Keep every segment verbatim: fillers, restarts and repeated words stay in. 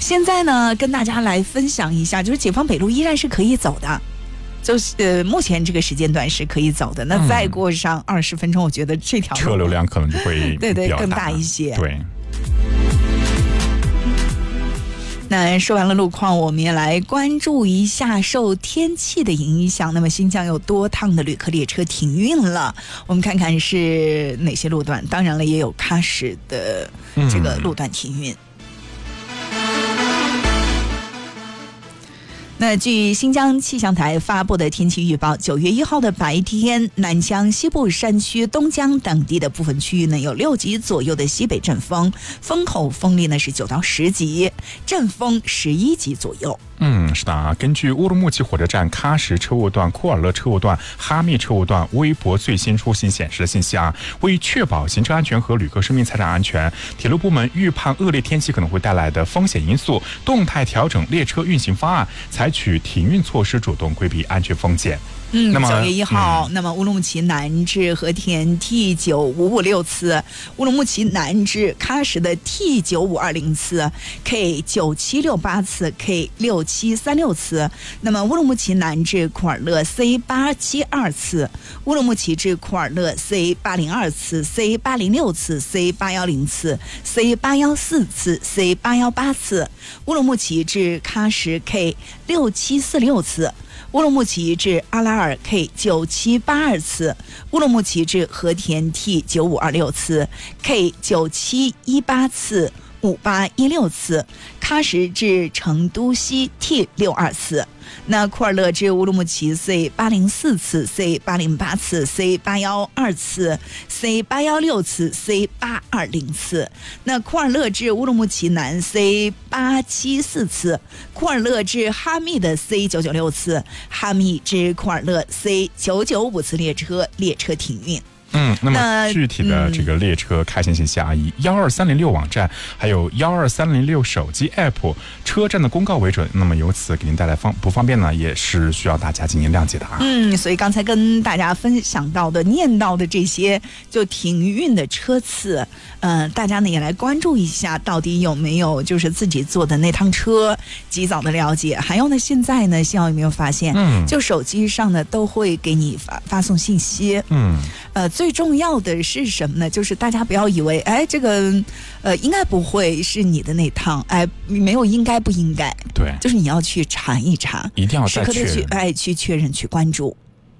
现在呢，跟大家来分享一下，就是解放北路依然是可以走的。就是呃，目前这个时间段是可以走的。那再过上二十分钟，我觉得这条路车流量可能就会对对比较更大一些。 对。 那说完了路况，我们也来关注一下受天气的影响，那么新疆有多趟的旅客列车停运了。我们看看是哪些路段，当然了，也有喀什的这个路段停运。嗯，那据新疆气象台发布的天气预报，九月一号的白天，南疆西部山区、东疆等地的部分区域呢有六级左右的西北阵风，风口风力呢是九到十级，阵风十一级左右。 嗯，是的啊。根据乌鲁木齐火车站喀什车务段、库尔勒车务段、哈密车务段微博最新出行显示的信息啊，为确保行车安全和旅客生命财产安全，铁路部门预判恶劣天气可能会带来的风险因素，动态调整列车运行方案，采取停运措施，主动规避安全风险。 嗯，九月一号，嗯、那么乌鲁木齐南至和田 T 九五五六次，乌鲁木齐南至喀什的 T 九五二零次 ，K 九七六八次 ，K 六七三六次。那么乌鲁木齐南至库尔勒 C 八七二次，乌鲁木齐至库尔勒 C 八零二次 ，C 八零六次 ，C 八幺零次 ，C 八幺四次 ，C 八幺八次。乌鲁木齐至喀什 K 六七四六次。乌鲁木齐至阿拉尔 K 九七八二次，乌鲁木齐至和田 T 九五二六次 ，K 九七一八次，五八一六次，喀什至成都西 T 六二次。那库尔勒至乌鲁木齐 C 八零四次 ，C 八零八次 ，C 八幺二次 ，C 八幺六次 ，C 八二零次。那库尔勒至乌鲁木齐南 C 八七四次，库尔勒至哈密的 C 九九六次，哈密至库尔勒 C 九九五次列车列车停运。 嗯，那么具体的这个列车开行信息啊，以幺二三零六网站还有幺二三零六手机 app 车站的公告为准。那么由此给您带来方不方便呢，也是需要大家进行谅解的啊。 嗯，所以刚才跟大家分享到的、念到的这些就停运的车次，呃，大家呢也来关注一下，到底有没有就是自己坐的那趟车，及早的了解。还有呢，现在呢，希望有没有发现，嗯，就手机上呢都会给你发发送信息，嗯，呃。最重要的是什么呢？就是大家不要以为，哎，这个，呃，应该不会是你的那趟，哎，没有应该不应该， 对， 就是你要去查一查， 一定要时刻的去，哎，去确认，去关注。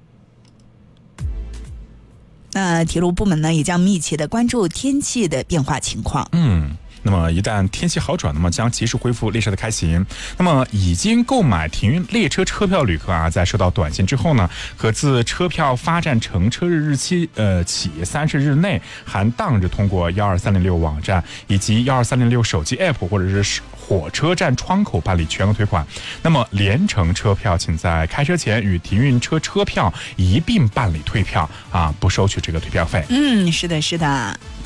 那铁路部门呢，也将密切的关注天气的变化情况。 嗯。那么一旦天气好转，那么将及时恢复列车的开行。那么已经购买停运列车车票旅客啊，在收到短信之后呢，可自车票发站乘车日日期呃起三十日内含当日通过幺二三零六网站以及幺二三零六手机 app 或者是火车站窗口办理全额退款。那么联程车票，请在开车前与停运车车票一并办理退票啊，不收取这个退票费。 嗯，是的，是的。